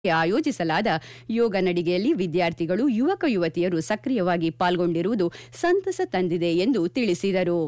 ಆಯೋಜಿಸಲಾದ ಯೋಗ ನಡಿಗೆಯಲ್ಲಿ ವಿದ್ಯಾರ್ಥಿಗಳು ಯುವಕ ಯುವತಿಯರು ಸಕ್ರಿಯವಾಗಿ ಪಾಲ್ಗೊಂಡಿರುವುದು ಸಂತಸ ತಂದಿದೆ ಎಂದು ತಿಳಿಸಿದರು.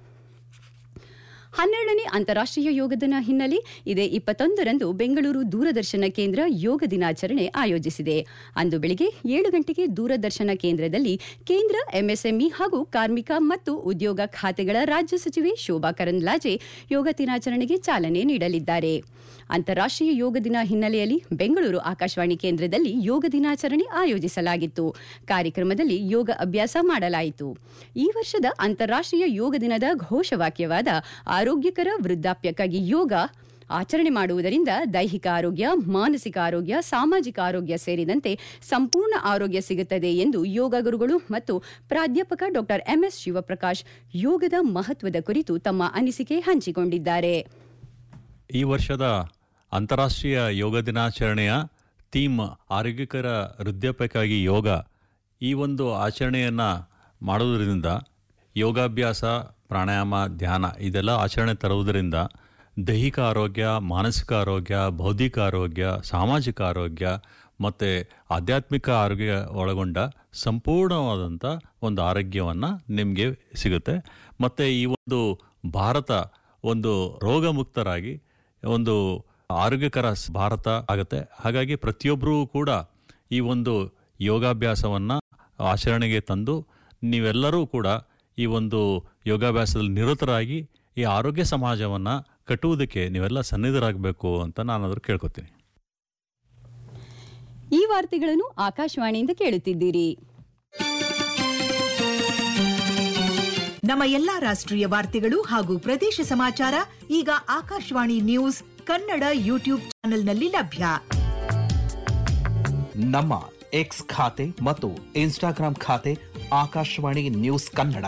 12ನೇ ಅಂತಾರಾಷ್ಟ್ರೀಯ ಯೋಗ ದಿನ ಹಿನ್ನೆಲೆ ಇದೇ 21ರಂದು ಬೆಂಗಳೂರು ದೂರದರ್ಶನ ಕೇಂದ್ರ ಯೋಗ ದಿನಾಚರಣೆ ಆಯೋಜಿಸಿದೆ. ಅಂದು ಬೆಳಗ್ಗೆ 7 ಗಂಟೆಗೆ ದೂರದರ್ಶನ ಕೇಂದ್ರದಲ್ಲಿ ಕೇಂದ್ರ ಎಂಎಸ್ಎಂಇ ಹಾಗೂ ಕಾರ್ಮಿಕ ಮತ್ತು ಉದ್ಯೋಗ ಖಾತೆಗಳ ರಾಜ್ಯ ಸಚಿವೆ ಶೋಭಾ ಕರಂದ್ಲಾಜೆ ಯೋಗ ದಿನಾಚರಣೆಗೆ ಚಾಲನೆ ನೀಡಲಿದ್ದಾರೆ. ಅಂತಾರಾಷ್ಟ್ರೀಯ ಯೋಗ ದಿನ ಹಿನ್ನೆಲೆಯಲ್ಲಿ ಬೆಂಗಳೂರು ಆಕಾಶವಾಣಿ ಕೇಂದ್ರದಲ್ಲಿ ಯೋಗ ದಿನಾಚರಣೆ ಆಯೋಜಿಸಲಾಗಿತ್ತು. ಕಾರ್ಯಕ್ರಮದಲ್ಲಿ ಯೋಗ ಅಭ್ಯಾಸ ಮಾಡಲಾಯಿತು. ಈ ವರ್ಷದ ಅಂತಾರಾಷ್ಟ್ರೀಯ ಯೋಗ ದಿನದ ಘೋಷವಾಕ್ಯವಾದ ಆರೋಗ್ಯಕರ ವೃದ್ಧಾಪ್ಯಕ್ಕಾಗಿ ಯೋಗ ಆಚರಣೆ ಮಾಡುವುದರಿಂದ ದೈಹಿಕ ಆರೋಗ್ಯ, ಮಾನಸಿಕ ಆರೋಗ್ಯ, ಸಾಮಾಜಿಕ ಆರೋಗ್ಯ ಸೇರಿದಂತೆ ಸಂಪೂರ್ಣ ಆರೋಗ್ಯ ಸಿಗುತ್ತದೆ ಎಂದು ಯೋಗ ಗುರುಗಳು ಮತ್ತು ಪ್ರಾಧ್ಯಾಪಕ ಡಾ ಎಂಎಸ್ ಶಿವಪ್ರಕಾಶ್ ಯೋಗದ ಮಹತ್ವದ ಕುರಿತು ತಮ್ಮ ಅನಿಸಿಕೆ ಹಂಚಿಕೊಂಡಿದ್ದಾರೆ. ಈ ವರ್ಷದ ಅಂತಾರಾಷ್ಟ್ರೀಯ ಯೋಗ ದಿನಾಚರಣೆಯ ಥೀಮ್ ಆರೋಗ್ಯಕರ ವೃದ್ಧಾಪ್ಯಕ್ಕಾಗಿ ಯೋಗ. ಈ ಒಂದು ಆಚರಣೆಯನ್ನು ಮಾಡುವುದರಿಂದ ಯೋಗಾಭ್ಯಾಸ, ಪ್ರಾಣಾಯಾಮ, ಧ್ಯಾನ ಇದೆಲ್ಲ ಆಚರಣೆ ತರುವುದರಿಂದ ದೈಹಿಕ ಆರೋಗ್ಯ, ಮಾನಸಿಕ ಆರೋಗ್ಯ, ಬೌದ್ಧಿಕ ಆರೋಗ್ಯ, ಸಾಮಾಜಿಕ ಆರೋಗ್ಯ ಮತ್ತು ಆಧ್ಯಾತ್ಮಿಕ ಆರೋಗ್ಯ ಒಳಗೊಂಡ ಸಂಪೂರ್ಣವಾದಂಥ ಒಂದು ಆರೋಗ್ಯವನ್ನು ನಿಮಗೆ ಸಿಗುತ್ತೆ. ಮತ್ತು ಈ ಒಂದು ಭಾರತ ಒಂದು ರೋಗಮುಕ್ತರಾಗಿ ಒಂದು ಆರೋಗ್ಯಕರ ಭಾರತ ಆಗುತ್ತೆ. ಹಾಗಾಗಿ ಪ್ರತಿಯೊಬ್ಬರೂ ಕೂಡ ಈ ಒಂದು ಯೋಗಾಭ್ಯಾಸವನ್ನು ಆಚರಣೆಗೆ ತಂದು ನೀವೆಲ್ಲರೂ ಕೂಡ ಈ ಒಂದು ಯೋಗಾಭ್ಯಾಸದಲ್ಲಿ ನಿರತರಾಗಿ ಈ ಆರೋಗ್ಯ ಸಮಾಜವನ್ನು ಕಟ್ಟುವುದಕ್ಕೆ ನೀವೆಲ್ಲ ಸನ್ನಿಧರಾಗಬೇಕು ಅಂತ ನಾನಾದರೂ ಕೇಳ್ಕೊತೀನಿ. ಈ ವಾರ್ತೆಗಳನ್ನು ಆಕಾಶವಾಣಿಯಿಂದ ಕೇಳುತ್ತಿದ್ದೀರಿ. ನಮ್ಮ ಎಲ್ಲಾ ರಾಷ್ಟ್ರೀಯ ವಾರ್ತೆಗಳು ಹಾಗೂ ಪ್ರದೇಶ ಸಮಾಚಾರ ಈಗ ಆಕಾಶವಾಣಿ ನ್ಯೂಸ್ ಕನ್ನಡ ಯೂಟ್ಯೂಬ್ ಚಾನೆಲ್ನಲ್ಲಿ ಲಭ್ಯ. ನಮ್ಮ ಎಕ್ಸ್ ಖಾತೆ ಮತ್ತು ಇನ್ಸ್ಟಾಗ್ರಾಂ ಖಾತೆ ಆಕಾಶವಾಣಿ ನ್ಯೂಸ್ ಕನ್ನಡ.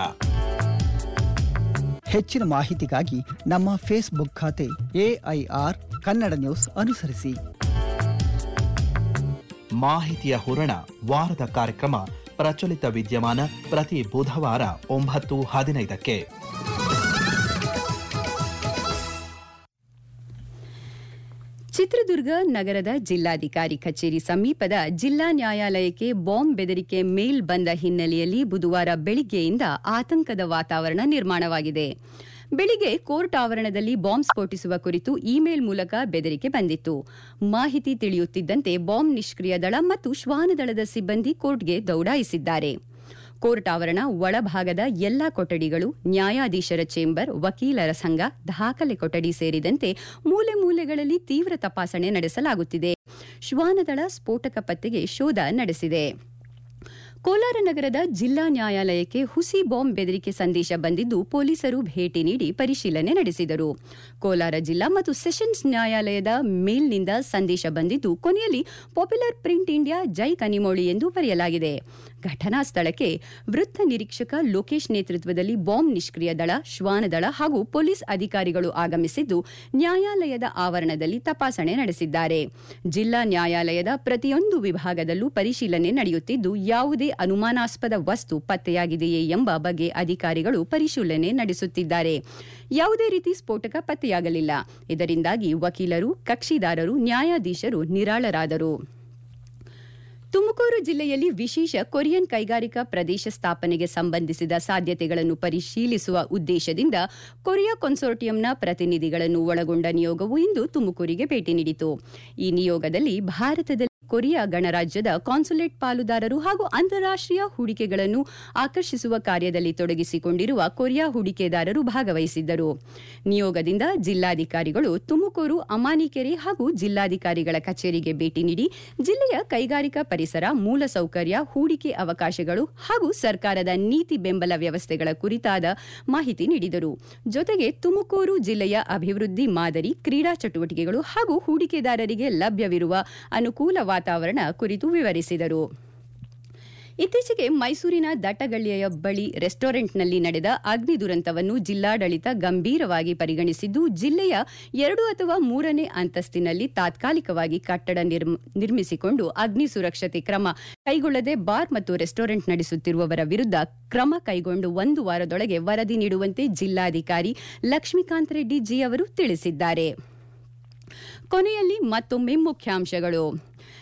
ಹೆಚ್ಚಿನ ಮಾಹಿತಿಗಾಗಿ ನಮ್ಮ ಫೇಸ್ಬುಕ್ ಖಾತೆ AIR ಕನ್ನಡ ನ್ಯೂಸ್ ಅನುಸರಿಸಿ. ಮಾಹಿತಿಯ ಹೂರಣ ವಾರದ ಕಾರ್ಯಕ್ರಮ ಪ್ರಚಲಿತ ವಿದ್ಯಮಾನ ಪ್ರತಿ ಬುಧವಾರ 9:15ಕ್ಕೆ. ಚಿತ್ರದುರ್ಗ ನಗರದ ಜಿಲ್ಲಾಧಿಕಾರಿ ಕಚೇರಿ ಸಮೀಪದ ಜಿಲ್ಲಾ ನ್ಯಾಯಾಲಯಕ್ಕೆ ಬಾಂಬ್ ಬೆದರಿಕೆ ಮೇಲ್ ಬಂದ ಹಿನ್ನೆಲೆಯಲ್ಲಿ ಬುಧವಾರ ಬೆಳಿಗ್ಗೆಯಿಂದ ಆತಂಕದ ವಾತಾವರಣ ನಿರ್ಮಾಣವಾಗಿದೆ. ಬೆಳಿಗ್ಗೆ ಕೋರ್ಟ್ ಆವರಣದಲ್ಲಿ ಬಾಂಬ್ ಸ್ಫೋಟಿಸುವ ಕುರಿತು ಇಮೇಲ್ ಮೂಲಕ ಬೆದರಿಕೆ ಬಂದಿತ್ತು. ಮಾಹಿತಿ ತಿಳಿಯುತ್ತಿದ್ದಂತೆ ಬಾಂಬ್ ನಿಷ್ಕ್ರಿಯ ದಳ ಮತ್ತು ಶ್ವಾನದಳದ ಸಿಬ್ಬಂದಿ ಕೋರ್ಟ್ಗೆ ದೌಡಾಯಿಸಿದ್ದಾರೆ. ಕೋರ್ಟ್ ಆವರಣ ಒಳಭಾಗದ ಎಲ್ಲಾ ಕೊಠಡಿಗಳು, ನ್ಯಾಯಾಧೀಶರ ಚೇಂಬರ್, ವಕೀಲರ ಸಂಘ, ದಾಖಲೆ ಕೊಠಡಿ ಸೇರಿದಂತೆ ಮೂಲೆ ಮೂಲೆಗಳಲ್ಲಿ ತೀವ್ರ ತಪಾಸಣೆ ನಡೆಸಲಾಗುತ್ತಿದೆ. ಶ್ವಾನದಳ ಸ್ಫೋಟಕ ಪತ್ತೆಗೆ ಶೋಧ ನಡೆಸಿದೆ. ಕೋಲಾರ ನಗರದ ಜಿಲ್ಲಾ ನ್ಯಾಯಾಲಯಕ್ಕೆ ಹುಸಿ ಬಾಂಬ್ ಬೆದರಿಕೆ ಸಂದೇಶ ಬಂದಿದ್ದು ಪೊಲೀಸರು ಭೇಟಿ ನೀಡಿ ಪರಿಶೀಲನೆ ನಡೆಸಿದರು. ಕೋಲಾರ ಜಿಲ್ಲಾ ಮತ್ತು ಸೆಷನ್ಸ್ ನ್ಯಾಯಾಲಯದ ಮೇಲ್ನಿಂದ ಸಂದೇಶ ಬಂದಿದ್ದು ಕೊನೆಯಲ್ಲಿ ಪಾಪ್ಯುಲರ್ ಪ್ರಿಂಟ್ ಇಂಡಿಯಾ ಜೈ ಕನಿಮೋಳಿ ಎಂದು ಬರೆಯಲಾಗಿದೆ. ಘಟನಾ ಸ್ಥಳಕ್ಕೆ ವೃತ್ತ ನಿರೀಕ್ಷಕ ಲೋಕೇಶ್ ನೇತೃತ್ವದಲ್ಲಿ ಬಾಂಬ್ ನಿಷ್ಕ್ರಿಯ ದಳ, ಶ್ವಾನದಳ ಹಾಗೂ ಪೊಲೀಸ್ ಅಧಿಕಾರಿಗಳು ಆಗಮಿಸಿದ್ದು ನ್ಯಾಯಾಲಯದ ಆವರಣದಲ್ಲಿ ತಪಾಸಣೆ ನಡೆಸಿದ್ದಾರೆ. ಜಿಲ್ಲಾ ನ್ಯಾಯಾಲಯದ ಪ್ರತಿಯೊಂದು ವಿಭಾಗದಲ್ಲೂ ಪರಿಶೀಲನೆ ನಡೆಯುತ್ತಿದ್ದು ಯಾವುದೇ ಅನುಮಾನಾಸ್ಪದ ವಸ್ತು ಪತ್ತೆಯಾಗಿದೆಯೇ ಎಂಬ ಬಗ್ಗೆ ಅಧಿಕಾರಿಗಳು ಪರಿಶೀಲನೆ ನಡೆಸುತ್ತಿದ್ದಾರೆ. ಯಾವುದೇ ರೀತಿ ಸ್ಫೋಟಕ ಪತ್ತೆಯಾಗಲಿಲ್ಲ. ಇದರಿಂದಾಗಿ ವಕೀಲರು, ಕಕ್ಷಿದಾರರು, ನ್ಯಾಯಾಧೀಶರು ನಿರಾಳರಾದರು. ತುಮಕೂರು ಜಿಲ್ಲೆಯಲ್ಲಿ ವಿಶೇಷ ಕೊರಿಯನ್ ಕೈಗಾರಿಕಾ ಪ್ರದೇಶ ಸ್ಥಾಪನೆಗೆ ಸಂಬಂಧಿಸಿದ ಸಾಧ್ಯತೆಗಳನ್ನು ಪರಿಶೀಲಿಸುವ ಉದ್ದೇಶದಿಂದ ಕೊರಿಯಾ ಕನ್ಸೋರ್ಟಿಯಂನ ಪ್ರತಿನಿಧಿಗಳನ್ನು ಒಳಗೊಂಡ ನಿಯೋಗವು ಇಂದು ತುಮಕೂರಿಗೆ ಭೇಟಿ ನೀಡಿತು. ಈ ನಿಯೋಗದಲ್ಲಿ ಭಾರತದಲ್ಲಿ ಕೊರಿಯಾ ಗಣರಾಜ್ಯದ ಕಾನ್ಸುಲೇಟ್ ಪಾಲುದಾರರು ಹಾಗೂ ಅಂತಾರಾಷ್ಟ್ರೀಯ ಹೂಡಿಕೆಗಳನ್ನು ಆಕರ್ಷಿಸುವ ಕಾರ್ಯದಲ್ಲಿ ತೊಡಗಿಸಿಕೊಂಡಿರುವ ಕೊರಿಯಾ ಹೂಡಿಕೆದಾರರು ಭಾಗವಹಿಸಿದ್ದರು. ನಿಯೋಗದಿಂದ ಜಿಲ್ಲಾಧಿಕಾರಿಗಳು ತುಮಕೂರು, ಅಮಾನಿಕೆರೆ ಹಾಗೂ ಜಿಲ್ಲಾಧಿಕಾರಿಗಳ ಕಚೇರಿಗೆ ಭೇಟಿ ನೀಡಿ ಜಿಲ್ಲೆಯ ಕೈಗಾರಿಕಾ ಪರಿಸರ, ಮೂಲಸೌಕರ್ಯ, ಹೂಡಿಕೆ ಅವಕಾಶಗಳು ಹಾಗೂ ಸರ್ಕಾರದ ನೀತಿ ಬೆಂಬಲ ವ್ಯವಸ್ಥೆಗಳ ಕುರಿತಾದ ಮಾಹಿತಿ ನೀಡಿದರು. ಜೊತೆಗೆ ತುಮಕೂರು ಜಿಲ್ಲೆಯ ಅಭಿವೃದ್ಧಿ ಮಾದರಿ, ಕ್ರೀಡಾ ಚಟುವಟಿಕೆಗಳು ಹಾಗೂ ಹೂಡಿಕೆದಾರರಿಗೆ ಲಭ್ಯವಿರುವ ಅನುಕೂಲ ವಾತಾವರಣ ಕುರಿತು ವಿವರಿಸಿದರು. ಇತ್ತೀಚೆಗೆ ಮೈಸೂರಿನ ದಟ್ಟಗಳ್ಳಿಯ ಬಳಿ ರೆಸ್ಟೋರೆಂಟ್ನಲ್ಲಿ ನಡೆದ ಅಗ್ನಿ ದುರಂತವನ್ನು ಜಿಲ್ಲಾಡಳಿತ ಗಂಭೀರವಾಗಿ ಪರಿಗಣಿಸಿದ್ದು ಜಿಲ್ಲೆಯ 2 ಅಥವಾ 3ನೇ ಅಂತಸ್ತಿನಲ್ಲಿ ತಾತ್ಕಾಲಿಕವಾಗಿ ಕಟ್ಟಡ ನಿರ್ಮಿಸಿಕೊಂಡು ಅಗ್ನಿ ಸುರಕ್ಷತೆ ಕ್ರಮ ಕೈಗೊಳ್ಳದೆ ಬಾರ್ ಮತ್ತು ರೆಸ್ಟೋರೆಂಟ್ ನಡೆಸುತ್ತಿರುವವರ ವಿರುದ್ಧ ಕ್ರಮ ಕೈಗೊಂಡು 1 ವಾರದೊಳಗೆ ವರದಿ ನೀಡುವಂತೆ ಜಿಲ್ಲಾಧಿಕಾರಿ ಲಕ್ಷ್ಮೀಕಾಂತ್ ರೆಡ್ಡಿ ಜಿ ಅವರು ತಿಳಿಸಿದ್ದಾರೆ. ಕೊನೆಯಲ್ಲಿ ಮತ್ತೊಮ್ಮೆ ಮುಖ್ಯಾಂಶಗಳು.